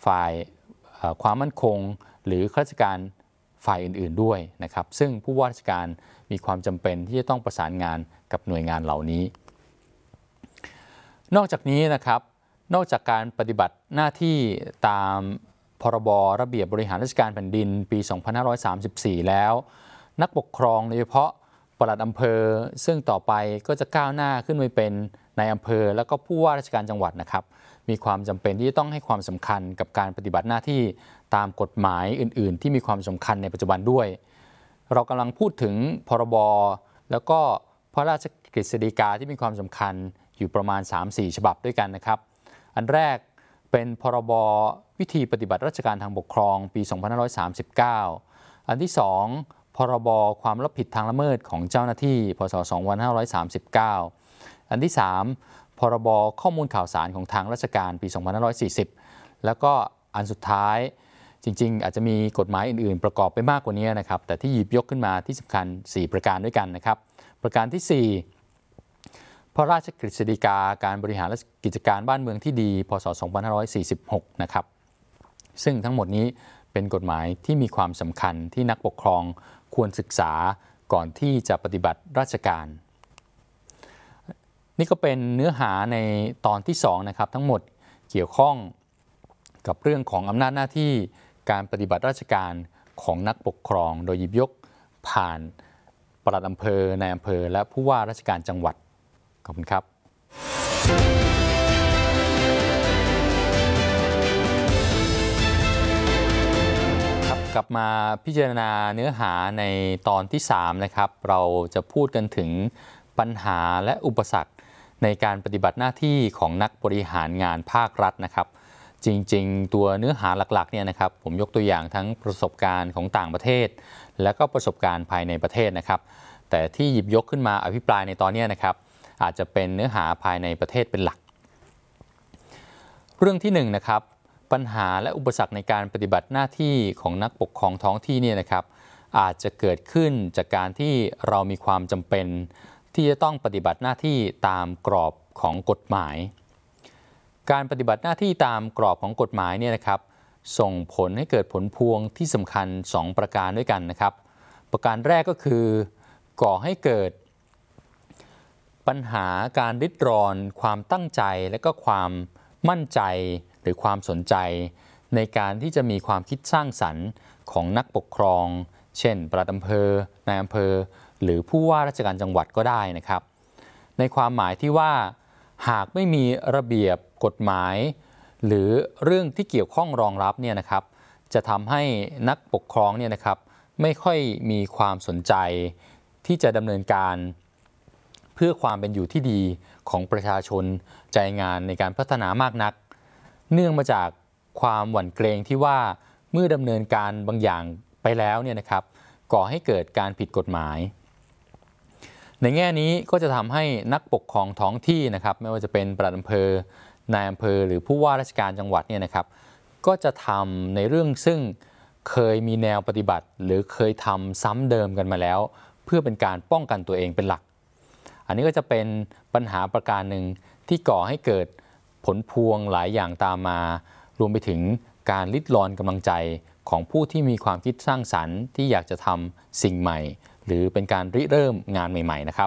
ฝ่ายความมั่นคงหรือข้าราชการฝ่ายอื่นๆด้วยนะครับซึ่งผู้ว่าราชการมีความจำเป็นที่จะต้องประสานงานกับหน่วยงานเหล่านี้นอกจากนี้นะครับนอกจากการปฏิบัติหน้าที่ตามพรบระเบียบบริหารราชการแผ่นดินปี 2534 แล้วนักปกครองโดยเฉพาะปลัดอำเภอซึ่งต่อไปก็จะก้าวหน้าขึ้นไปเป็นนายอำเภอแล้วก็ผู้ว่าราชการจังหวัดนะครับมีความจำเป็นที่จะต้องให้ความสำคัญกับการปฏิบัติหน้าที่ตามกฎหมายอื่นๆที่มีความสำคัญในปัจจุบันด้วยเรากำลังพูดถึงพรบแล้วก็พระราชกฤษฎีกาที่มีความสำคัญอยู่ประมาณ 3-4 ฉบับด้วยกันนะครับอันแรกเป็นพรบวิธีปฏิบัติราชการทางปกครองปี 2539 อันที่2พรบความรับผิดทางละเมิดของเจ้าหน้าที่พศ 2539 อันที่3พรบข้อมูลข่าวสารของทางราชการปี 2540 แล้วก็อันสุดท้ายจริงๆอาจจะมีกฎหมายอื่นๆประกอบไปมากกว่านี้นะครับแต่ที่หยิบยกขึ้นมาที่สำคัญ4ประการด้วยกันนะครับประการที่4พระราชกฤษฎีกาการบริหารกิจการบ้านเมืองที่ดีพศ 2546 นะครับซึ่งทั้งหมดนี้เป็นกฎหมายที่มีความสำคัญที่นักปกครองควรศึกษาก่อนที่จะปฏิบัติราชการนี่ก็เป็นเนื้อหาในตอนที่2นะครับทั้งหมดเกี่ยวข้องกับเรื่องของอำนาจหน้าที่การปฏิบัติราชการของนักปกครองโดยหยิบยกผ่านปลัดอำเภอนายอำเภอและผู้ว่าราชการจังหวัดขอบคุณครับกลับมาพิจารณาเนื้อหาในตอนที่3นะครับเราจะพูดกันถึงปัญหาและอุปสรรคในการปฏิบัติหน้าที่ของนักบริหารงานภาครัฐนะครับจริงๆตัวเนื้อหาหลักๆเนี่ยนะครับผมยกตัวอย่างทั้งประสบการณ์ของต่างประเทศและก็ประสบการณ์ภายในประเทศนะครับแต่ที่หยิบยกขึ้นมาอภิปรายในตอนนี้นะครับอาจจะเป็นเนื้อหาภายในประเทศเป็นหลักเรื่องที่1นะครับปัญหาและอุปสรรคในการปฏิบัติหน้าที่ของนักปกครองท้องที่เนี่ยนะครับอาจจะเกิดขึ้นจากการที่เรามีความจำเป็นที่จะต้องปฏิบัติหน้าที่ตามกรอบของกฎหมายการปฏิบัติหน้าที่ตามกรอบของกฎหมายเนี่ยนะครับส่งผลให้เกิดผลพวงที่สำคัญ2ประการด้วยกันนะครับประการแรกก็คือก่อให้เกิดปัญหาการริดรอนความตั้งใจและก็ความมั่นใจหรือความสนใจในการที่จะมีความคิดสร้างสรรค์ของนักปกครองเช่นปลัดอำเภอนายอำเภอหรือผู้ว่าราชการจังหวัดก็ได้นะครับในความหมายที่ว่าหากไม่มีระเบียบกฎหมายหรือเรื่องที่เกี่ยวข้องรองรับเนี่ยนะครับจะทำให้นักปกครองเนี่ยนะครับไม่ค่อยมีความสนใจที่จะดำเนินการเพื่อความเป็นอยู่ที่ดีของประชาชนใจงานในการพัฒนามากนักเนื่องมาจากความหวั่นเกรงที่ว่าเมื่อดำเนินการบางอย่างไปแล้วเนี่ยนะครับก่อให้เกิดการผิดกฎหมายในแง่นี้ก็จะทำให้นักปกครองท้องที่นะครับไม่ว่าจะเป็นปลัดอำเภอนายอำเภอหรือผู้ว่าราชการจังหวัดเนี่ยนะครับก็จะทำในเรื่องซึ่งเคยมีแนวปฏิบัติหรือเคยทำซ้ำเดิมกันมาแล้วเพื่อเป็นการป้องกันตัวเองเป็นหลักอันนี้ก็จะเป็นปัญหาประการหนึ่งที่ก่อให้เกิดผลพวงหลายอย่างตามมารวมไปถึงการริดรอนกำลังใจของผู้ที่มีความคิดสร้างสรรค์ที่อยากจะทำสิ่งใหม่หรือเป็นการริเริ่มงานใหม่ๆนะครับ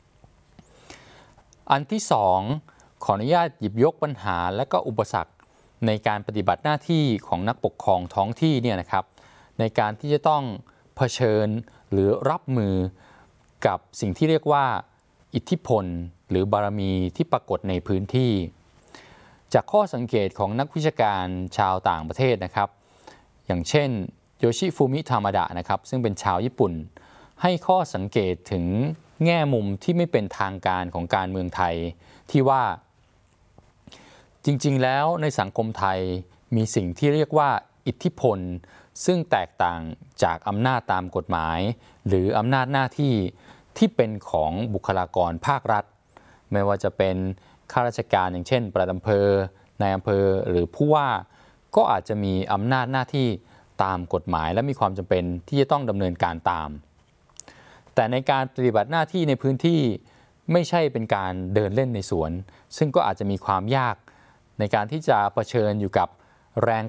อันที่2ขออนุญาตหยิบยกปัญหาและก็อุปสรรคในการปฏิบัติหน้าที่ของนักปกครองท้องที่เนี่ยนะครับในการที่จะต้องเผชิญหรือรับมือกับสิ่งที่เรียกว่าอิทธิพลหรือบารมีที่ปรากฏในพื้นที่จากข้อสังเกตของนักวิชาการชาวต่างประเทศนะครับอย่างเช่นโยชิฟูมิธามาดะนะครับซึ่งเป็นชาวญี่ปุ่นให้ข้อสังเกตถึงแง่มุมที่ไม่เป็นทางการของการเมืองไทยที่ว่าจริงๆแล้วในสังคมไทยมีสิ่งที่เรียกว่าอิทธิพลซึ่งแตกต่างจากอำนาจตามกฎหมายหรืออำนาจหน้าที่ที่เป็นของบุคลากรภาครัฐไม่ว่าจะเป็นข้าราชการอย่างเช่นปลัดอำเภอนายอำเภอหรือผู้ว่าก็อาจจะมีอำนาจหน้าที่ตามกฎหมายและมีความจำเป็นที่จะต้องดำเนินการตามแต่ในการปฏิบัติหน้าที่ในพื้นที่ไม่ใช่เป็นการเดินเล่นในสวนซึ่งก็อาจจะมีความยากในการที่จะเผชิญอยู่กับแรง